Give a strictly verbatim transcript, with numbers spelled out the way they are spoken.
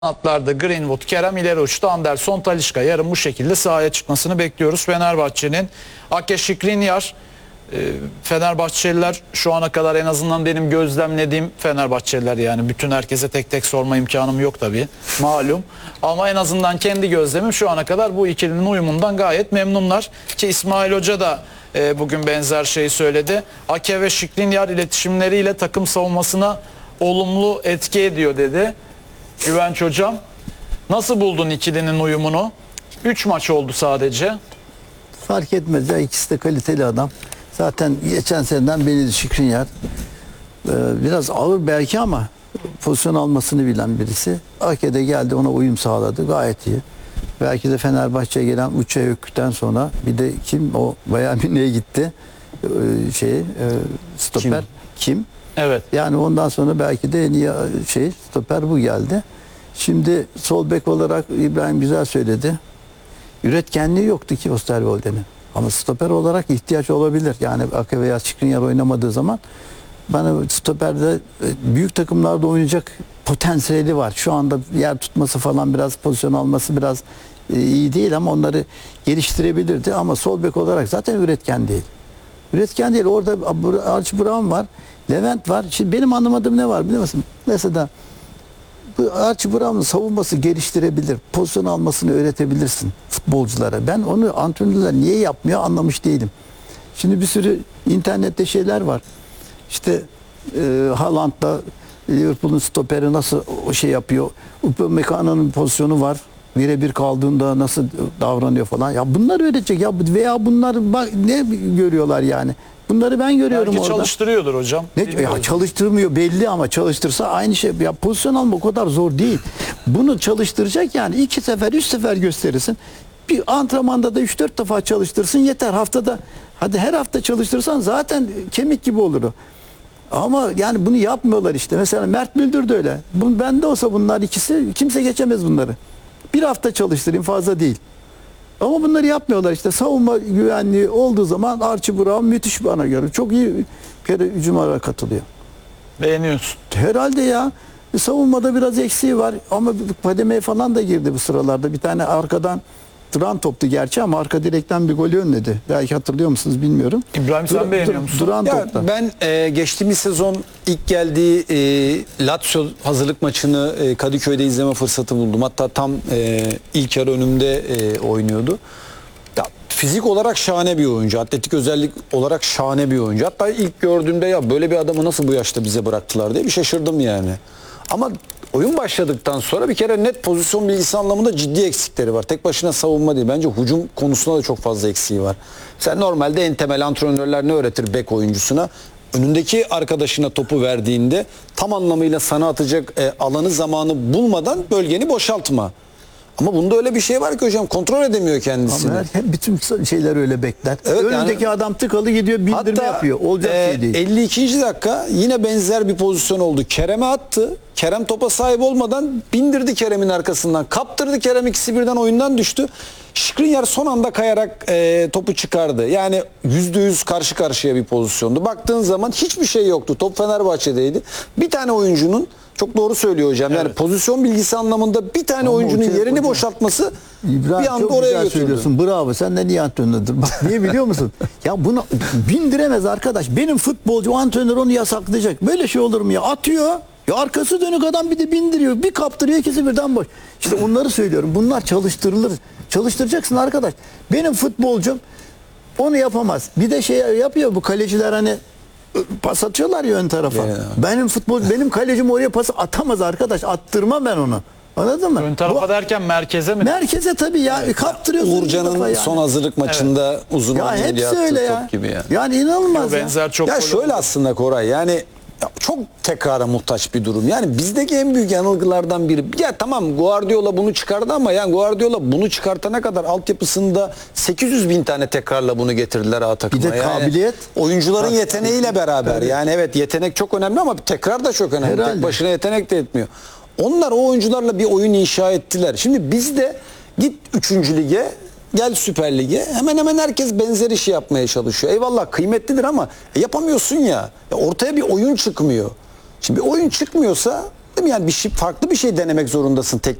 Kanatlarda Greenwood, Kerem ileri uçtu. Anderson, Talisca yarın bu şekilde sahaya çıkmasını bekliyoruz. Fenerbahçe'nin Ake, Skriniar, e, Fenerbahçeliler şu ana kadar en azından benim gözlemlediğim Fenerbahçeliler, yani bütün herkese tek tek sorma imkanım yok tabii malum. Ama en azından kendi gözlemim şu ana kadar bu ikilinin uyumundan gayet memnunlar. Ki İsmail Hoca da e, bugün benzer şeyi söyledi. Ake ve Skriniar iletişimleriyle takım savunmasına olumlu etki ediyor dedi. Güvenç hocam, nasıl buldun ikilinin uyumunu? üç maç oldu sadece. Fark etmez ya, ikisi de kaliteli adam. Zaten geçen seneden beri Skriniar ee, biraz ağır belki ama pozisyon almasını bilen birisi. Ake'de geldi, ona uyum sağladı, gayet iyi. Belki de Fenerbahçe'ye gelen Uça Ökük'ten sonra bir de kim o bayağı bir neye gitti ee, şey e, stoper kim? kim? Evet. Yani ondan sonra belki de en iyi şey stoper bu geldi. Şimdi sol bek olarak İbrahim güzel söyledi. Üretkenliği yoktu ki Osterwolde'nin. Ama stoper olarak ihtiyaç olabilir. Yani Ake veya Skriniar oynamadığı zaman bana stoperde büyük takımlarda oynayacak potansiyeli var. Şu anda yer tutması falan, biraz pozisyon alması biraz iyi değil ama onları geliştirebilirdi. Ama sol bek olarak zaten üretken değil. Üretken değil. Orada Archie Brown var. Levent var. Şimdi benim anlamadığım ne var biliyor musun? Mesela bu Archie Brown'un savunması geliştirebilir. Pozisyon almasını öğretebilirsin futbolculara. Ben onu antrenörler niye yapmıyor anlamış değilim. Şimdi bir sürü internette şeyler var. İşte e, Haaland'da Liverpool'un stoperi nasıl o şey yapıyor. Upamecano'nun pozisyonu var. Birebir kaldığında nasıl davranıyor falan. Ya bunlar öğretecek ya, veya bunlar bak ne görüyorlar yani. Bunları ben görüyorum Belki orada. Çalıştırıyordur hocam. Ne, ya çalıştırmıyor belli ama çalıştırsa aynı şey. Ya pozisyon alma o kadar zor değil. Bunu çalıştıracak yani iki sefer, üç sefer gösterirsin. Bir antrenmanda da üç dört defa çalıştırsın yeter. Haftada, hadi her hafta çalıştırsan zaten kemik gibi olur o. Ama yani bunu yapmıyorlar işte. Mesela Mert Müldür de öyle. Bu, bende olsa bunlar ikisi, kimse geçemez bunları. Bir hafta çalıştırayım, fazla değil. Ama bunları yapmıyorlar işte. Savunma güvenliği olduğu zaman Archie Brown müthiş bana göre. Çok iyi kere hücumlara katılıyor. Beğeniyorsun. Herhalde ya. Savunmada biraz eksiği var ama kademeye falan da girdi bu sıralarda. Bir tane arkadan duran toptu gerçi ama arka direkten bir golü önledi. Belki hatırlıyor musunuz bilmiyorum. İbrahim sen Dur, beğeniyor dur, musun? Duran Ya topta. ben e, geçtiğimiz sezon ilk geldiği e, Lazio hazırlık maçını e, Kadıköy'de izleme fırsatı buldum. Hatta tam e, ilk yarı önümde e, oynuyordu. Ya, fizik olarak şahane bir oyuncu. Atletik özellik olarak şahane bir oyuncu. Hatta ilk gördüğümde ya böyle bir adamı nasıl bu yaşta bize bıraktılar diye bir şaşırdım yani. Ama oyun başladıktan sonra bir kere net pozisyon bilgisi anlamında ciddi eksikleri var. Tek başına savunma değil. Bence hücum konusunda da çok fazla eksiği var. Sen normalde en temel antrenörler ne öğretir bek oyuncusuna? Önündeki arkadaşına topu verdiğinde tam anlamıyla sana atacak e, alanı, zamanı bulmadan bölgeni boşaltma. Ama bunda öyle bir şey var ki hocam, kontrol edemiyor kendisini. Ama hep bütün şeyler öyle bekler. Evet, önündeki yani, adam tıkalı gidiyor, bildirme hatta, yapıyor. Olacak e, şey değil. elli ikinci dakika yine benzer bir pozisyon oldu. Kerem'e attı. Kerem topa sahip olmadan bindirdi Kerem'in arkasından. Kaptırdı Kerem, ikisi birden oyundan düştü. Skriniar son anda kayarak e, topu çıkardı. Yani yüzde yüz karşı karşıya bir pozisyondu. Baktığın zaman hiçbir şey yoktu. Top Fenerbahçe'deydi. Bir tane oyuncunun, çok doğru söylüyor hocam. Evet. Yani pozisyon bilgisi anlamında bir tane Ama oyuncunun hocam, yerini hocam, boşaltması İbrahim, bir anda çok oraya güzel götürdü. söylüyorsun. Bravo. Sen de niye antrenördür? Bak niye biliyor musun? Ya bunu bindiremez arkadaş. Benim futbolcu, antrenör onu yasaklayacak. Böyle şey olur mu ya? Atıyor. Ya arkası dönük adam bir de bindiriyor. Bir kaptırıyor, ikisi birden boş. İşte onları söylüyorum. Bunlar çalıştırılır. Çalıştıracaksın arkadaş. Benim futbolcum onu yapamaz. Bir de şey yapıyor bu kaleciler, hani pas atıyorlar ya ön tarafa. Ya. Benim futbol, benim kalecim oraya pas atamaz arkadaş. Attırmam ben onu. Anladın mı? Ön tarafa Bu, derken merkeze mi? merkeze tabii ya. Evet. Kaptırıyorsun. Uğurcan'ın yani son hazırlık maçında evet. uzun ya oyuncu hepsi öyle ya. top gibi yani. Yani inanılmaz Yo, ya. benzer çok Ya şöyle oldu. Aslında Koray, yani ya çok tekrara muhtaç bir durum. Yani bizdeki en büyük yanılgılardan biri. Ya tamam, Guardiola bunu çıkardı ama yani Guardiola bunu çıkartana kadar altyapısında sekiz yüz bin tane tekrarla bunu getirdiler A takıma. Bir de yani kabiliyet. Oyuncuların yeteneğiyle beraber. Evet. Yani evet, yetenek çok önemli ama tekrar da çok önemli. Herhalde. Tek başına yetenek de etmiyor. Onlar o oyuncularla bir oyun inşa ettiler. Şimdi bizde git üçüncü lige, gel Süper Lig'e, hemen hemen herkes benzer işi yapmaya çalışıyor. Eyvallah, kıymetlidir ama e, yapamıyorsun ya. ya. Ortaya bir oyun çıkmıyor. Şimdi bir oyun çıkmıyorsa mi? Yani bir şey, farklı bir şey denemek zorundasın tek